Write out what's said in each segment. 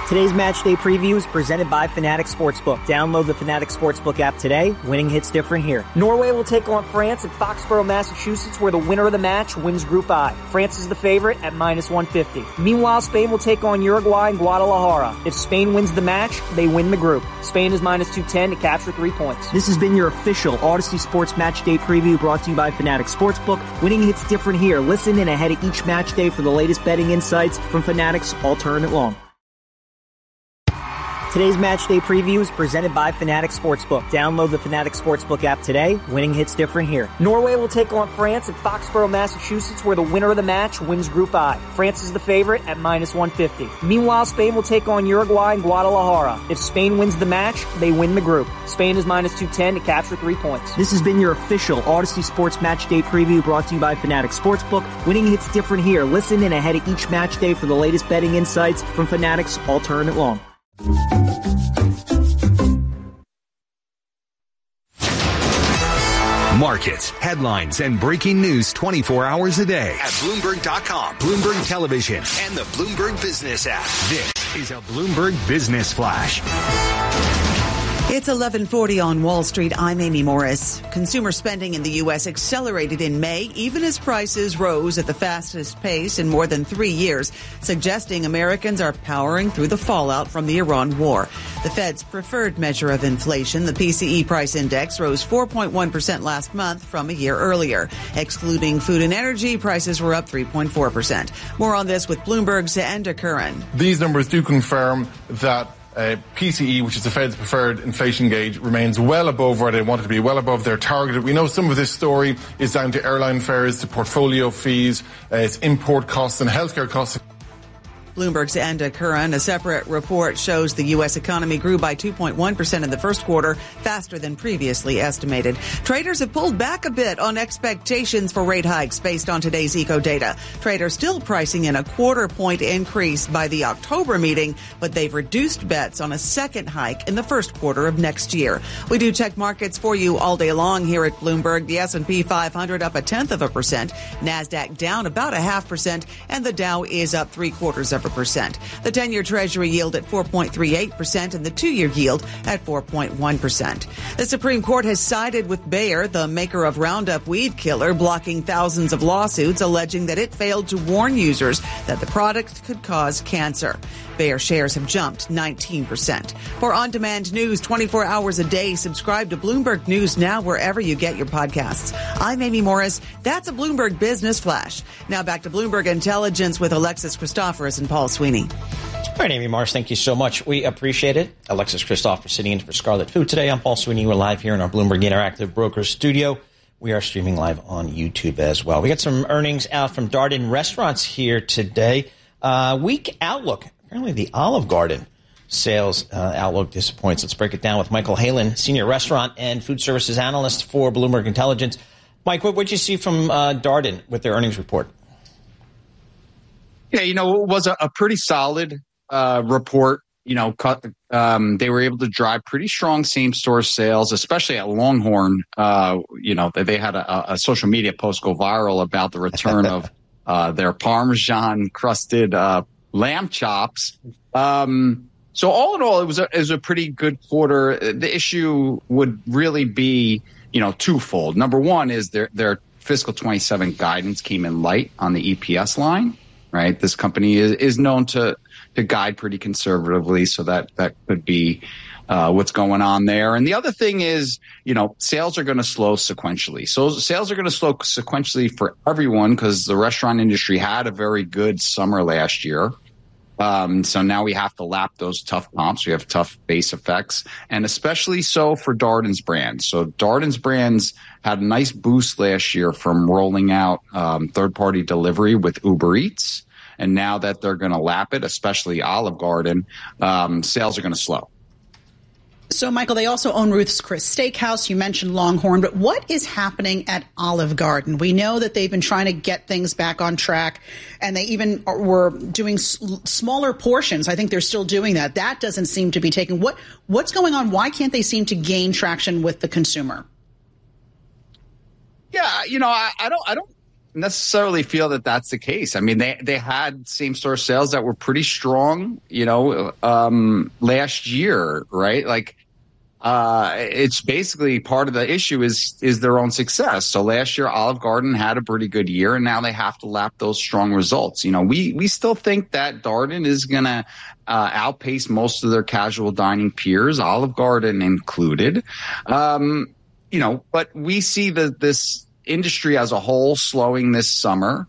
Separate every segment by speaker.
Speaker 1: Today's match day preview is presented by Fanatics Sportsbook. Download the Fanatics Sportsbook app today. Winning hits different here. Norway will take on France at Foxborough, Massachusetts, where the winner of the match wins Group I. France is the favorite at minus 150. Meanwhile, Spain will take on Uruguay in Guadalajara. If Spain wins the match, they win the group. Spain is minus 210 to capture 3 points. This has been your official Odyssey Sports Match Day preview brought to you by Fanatics Sportsbook. Winning hits different here. Listen in ahead of each match day for the latest betting insights from Fanatics all tournament long. Today's match day preview is presented by Fanatics Sportsbook. Download the Fanatics Sportsbook app today. Winning hits different here. Norway will take on France at Foxborough, Massachusetts, where the winner of the match wins Group I. France is the favorite at minus 150. Meanwhile, Spain will take on Uruguay in Guadalajara. If Spain wins the match, they win the group. Spain is minus 210 to capture 3 points. This has been your official Odyssey Sports Match Day preview brought to you by Fanatics Sportsbook. Winning hits different here. Listen in ahead of each match day for the latest betting insights from Fanatics all tournament long.
Speaker 2: Markets, headlines, and breaking news 24 hours a day at Bloomberg.com, Bloomberg Television, and the Bloomberg Business app. This is a Bloomberg Business Flash.
Speaker 3: It's 11:40 on Wall Street. I'm Amy Morris. Consumer spending in the U.S. accelerated in May, even as prices rose at the fastest pace in more than 3 years, suggesting Americans are powering through the fallout from the Iran war. The Fed's preferred measure of inflation, the PCE price index, rose 4.1% last month from a year earlier. Excluding food and energy, prices were up 3.4%. More on this with Bloomberg's Enda Curran.
Speaker 4: These numbers do confirm that PCE, which is the Fed's preferred inflation gauge, remains well above where they want it to be, well above their target. We know some of this story is down to airline fares, to portfolio fees, its import costs and healthcare costs.
Speaker 3: Bloomberg's Enda Curran. A separate report shows the U.S. economy grew by 2.1% in the first quarter, faster than previously estimated. Traders have pulled back a bit on expectations for rate hikes based on today's eco data. Traders still pricing in a quarter-point increase by the October meeting, but they've reduced bets on a second hike in the first quarter of next year. We do check markets for you all day long here at Bloomberg. The S&P 500 up 0.1%, NASDAQ down about 0.5%, and the Dow is up 0.75%. The 10-year Treasury yield at 4.38% and the 2-year yield at 4.1%. The Supreme Court has sided with Bayer, the maker of Roundup weed killer, blocking thousands of lawsuits alleging that it failed to warn users that the product could cause cancer. Bayer shares have jumped 19%. For on-demand news 24 hours a day, subscribe to Bloomberg News Now wherever you get your podcasts. I'm Amy Morris. That's a Bloomberg Business Flash. Now back to Bloomberg Intelligence with Alexis Christoforous and Paul Sweeney.
Speaker 5: All right, Amy Morris, thank you so much. We appreciate it. Alexis Christoforous sitting in for Scarlet Fu today. I'm Paul Sweeney. We're live here in our Bloomberg Interactive Brokers studio. We are streaming live on YouTube as well. We got some earnings out from Darden Restaurants here today. Weak outlook. Apparently the Olive Garden sales outlook disappoints. Let's break it down with Michael Halen, Senior Restaurant and Food Services Analyst for Bloomberg Intelligence. Mike, what did you see from Darden with their earnings report?
Speaker 6: Yeah, it was a pretty solid report. They were able to drive pretty strong same-store sales, especially at Longhorn. They had a social media post go viral about the return of their Parmesan-crusted lamb chops. So all in all, it was a pretty good quarter. The issue would really be, twofold. Number one is their fiscal 27 guidance came in light on the EPS line, right? This company is known to guide pretty conservatively, so that could be what's going on there. And the other thing is, sales are going to slow sequentially. So sales are going to slow sequentially for everyone because the restaurant industry had a very good summer last year. So now we have to lap those tough comps. We have tough base effects, and especially so for Darden's brands. So Darden's brands had a nice boost last year from rolling out third-party delivery with Uber Eats. And now that they're going to lap it, especially Olive Garden, sales are going to slow.
Speaker 7: So, Michael, they also own Ruth's Chris Steakhouse. You mentioned Longhorn, but what is happening at Olive Garden? We know that they've been trying to get things back on track, and they even were doing smaller portions. I think they're still doing that. That doesn't seem to be taking. What's going on? Why can't they seem to gain traction with the consumer?
Speaker 6: Yeah, I don't necessarily feel that that's the case. I mean, they had same store sales that were pretty strong, last year, right? Like, it's basically part of the issue is their own success. So last year, Olive Garden had a pretty good year, and now they have to lap those strong results. We still think that Darden is going to outpace most of their casual dining peers, Olive Garden included. But we see this industry as a whole slowing this summer.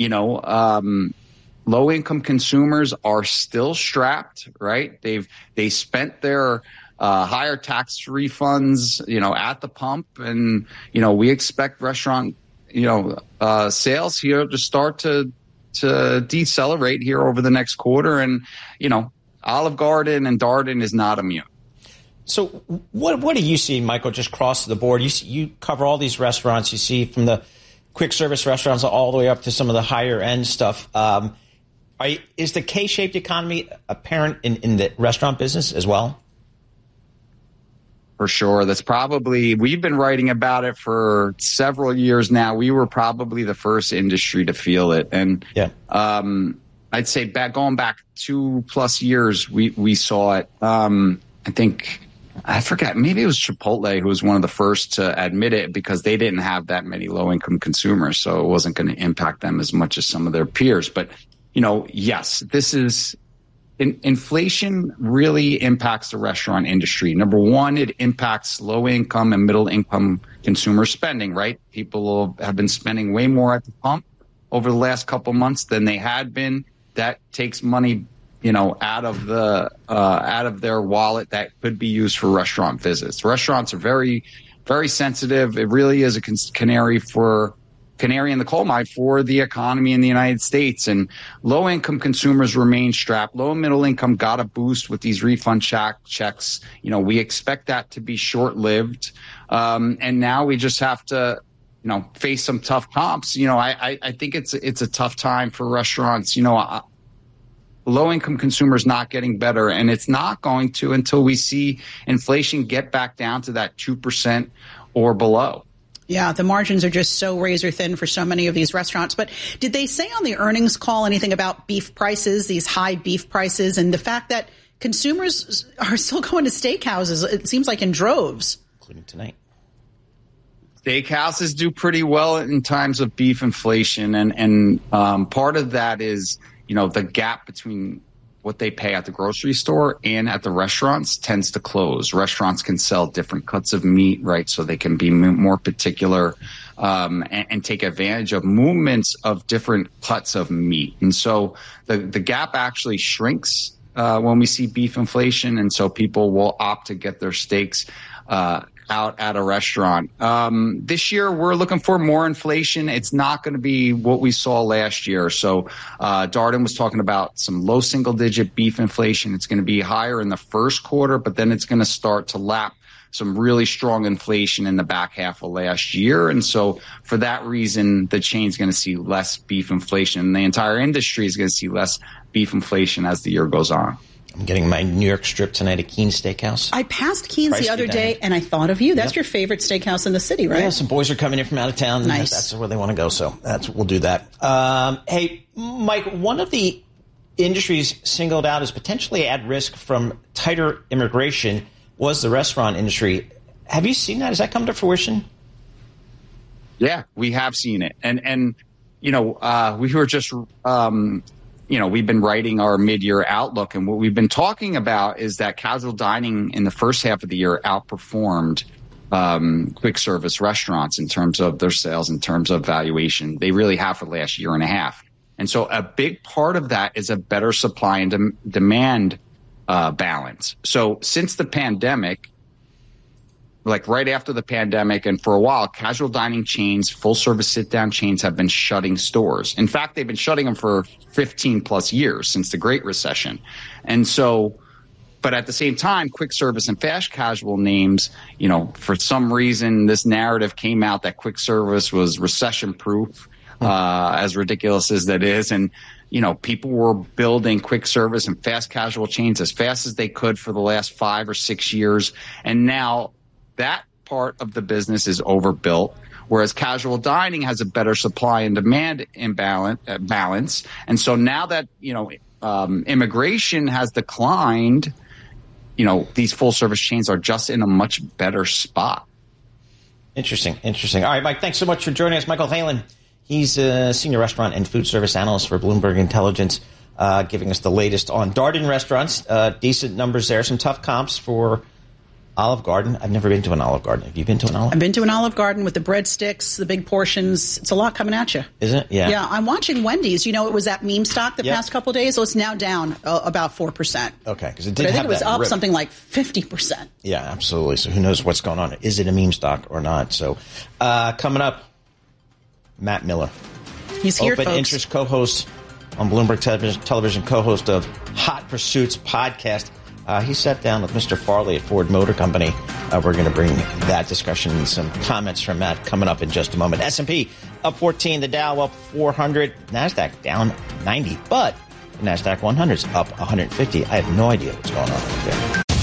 Speaker 6: Low income consumers are still strapped, right? They spent their higher tax refunds, at the pump, and we expect restaurant, sales here to start to decelerate here over the next quarter, and Olive Garden and Darden is not immune.
Speaker 5: So what do you see, Michael, just across the board? You cover all these restaurants. You see from the quick service restaurants all the way up to some of the higher end stuff. Is the K-shaped economy apparent in the restaurant business as well?
Speaker 6: For sure. We've been writing about it for several years now. We were probably the first industry to feel it. And I'd say going back 2+ years, we saw it. I forget, maybe it was Chipotle who was one of the first to admit it because they didn't have that many low-income consumers, so it wasn't going to impact them as much as some of their peers. But, yes, this is inflation really impacts the restaurant industry. Number one, it impacts low-income and middle-income consumer spending, right? People have been spending way more at the pump over the last couple months than they had been. That takes money out of their wallet that could be used for restaurant visits. Restaurants are very, very sensitive. It really is a canary in the coal mine for the economy in the United States. And low income consumers remain strapped. Low and middle income got a boost with these refund checks. We expect that to be short lived. And now we just have to, face some tough comps. I think it's a tough time for restaurants. Low-income consumers not getting better, and it's not going to until we see inflation get back down to that 2% or below.
Speaker 7: Yeah, the margins are just so razor thin for so many of these restaurants. But did they say on the earnings call anything about beef prices, these high beef prices, and the fact that consumers are still going to steakhouses, it seems like in droves?
Speaker 5: Including tonight.
Speaker 6: Steakhouses do pretty well in times of beef inflation, and part of that is the gap between what they pay at the grocery store and at the restaurants tends to close. Restaurants can sell different cuts of meat, right? So they can be more particular and take advantage of movements of different cuts of meat. And so the gap actually shrinks when we see beef inflation. And so people will opt to get their steaks out at a restaurant. This year, we're looking for more inflation. It's not going to be what we saw last year. So Darden was talking about some low single-digit beef inflation. It's going to be higher in the first quarter, but then it's going to start to lap some really strong inflation in the back half of last year. And so for that reason, the chain's going to see less beef inflation. And the entire industry is going to see less beef inflation as the year goes on.
Speaker 5: I'm getting my New York strip tonight at Keene Steakhouse.
Speaker 7: I passed Keene's the other day, and I thought of you. That's your favorite steakhouse in the city, right?
Speaker 5: Yeah, some boys are coming in from out of town.
Speaker 7: Nice.
Speaker 5: That's where they want to go, so we'll do that. Hey, Mike, one of the industries singled out as potentially at risk from tighter immigration was the restaurant industry. Have you seen that? Has that come to fruition?
Speaker 6: Yeah, we have seen it. And we were just we've been writing our mid-year outlook, and what we've been talking about is that casual dining in the first half of the year outperformed quick service restaurants in terms of their sales, in terms of valuation. They really have for the last year and a half. And so a big part of that is a better supply and demand balance. So since the pandemic, like right after the pandemic and for a while, casual dining chains, full service sit down chains have been shutting stores. In fact, they've been shutting them for 15 plus years since the Great Recession. And so, but at the same time, quick service and fast casual names, for some reason, this narrative came out that quick service was recession proof, as ridiculous as that is. And, people were building quick service and fast casual chains as fast as they could for the last 5 or 6 years. And now that part of the business is overbuilt. whereas casual dining has a better supply and demand balance. And so now that, immigration has declined, these full service chains are just in a much better spot.
Speaker 5: Interesting. All right, Mike, thanks so much for joining us. Michael Halen, he's a senior restaurant and food service analyst for Bloomberg Intelligence, giving us the latest on Darden restaurants. Decent numbers there, some tough comps for Olive Garden. I've never been to an Olive Garden. Have you been to an Olive?
Speaker 7: I've been to an Olive Garden with the breadsticks, the big portions. It's a lot coming at you.
Speaker 5: Isn't it? Yeah.
Speaker 7: Yeah, I'm watching Wendy's. It was at meme stock the past couple of days, so it's now down about 4%.
Speaker 5: Okay, because it
Speaker 7: but
Speaker 5: did
Speaker 7: I think
Speaker 5: have
Speaker 7: it was
Speaker 5: that
Speaker 7: up
Speaker 5: rip.
Speaker 7: something like 50%.
Speaker 5: Yeah, absolutely. So who knows what's going on? Is it a meme stock or not? So coming up, Matt Miller.
Speaker 7: He's here,
Speaker 5: Open
Speaker 7: folks.
Speaker 5: interest co-host on Bloomberg Television, co-host of Hot Pursuits podcast. He sat down with Mr. Farley at Ford Motor Company. We're going to bring that discussion and some comments from Matt coming up in just a moment. S&P up 14, the Dow up 400, NASDAQ down 90, but the NASDAQ 100's up 150. I have no idea what's going on there.